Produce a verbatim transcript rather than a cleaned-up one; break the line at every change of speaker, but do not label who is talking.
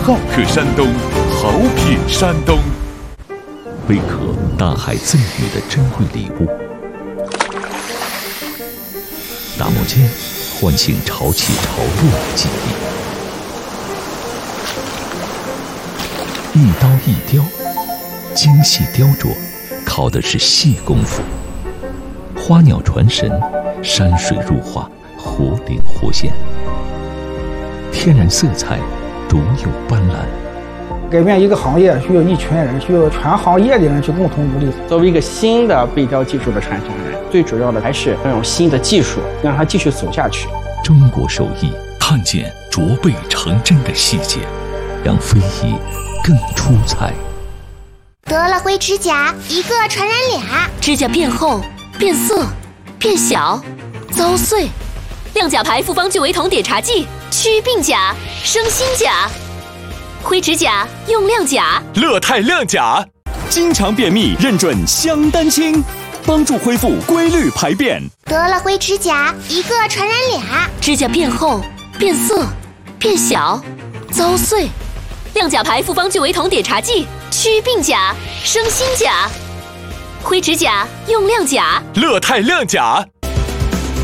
好客山东，好品山东。贝壳，大海赠予的珍贵礼物。打磨间，唤醒潮起潮落的记忆。一刀一雕，精细雕琢，靠的是细功夫。花鸟传神，山水入画，活灵活现。天然色彩，独有斑斓。
改变一个行业需要一群人，需要全行业的人去共同努力。
作为一个新的背雕技术的传承人，最主要的还是要用新的技术让它继续走下去。
中国手艺，看见琢背成真的细节，让非遗更出彩。
得了灰指甲，一个传染俩。
指甲变厚、变色、变小、遭碎。亮甲牌复方聚维酮碘茶剂，祛病甲，生新甲。灰指甲用亮甲，
乐泰亮甲，经常便秘认准香丹清，帮助恢复规律排便。
得了灰指甲，一个传染俩。
指甲变厚、变色、变小、遭碎。亮甲牌复方聚维酮碘茶剂，祛病甲，生新甲。灰指甲用亮甲，
乐泰亮甲。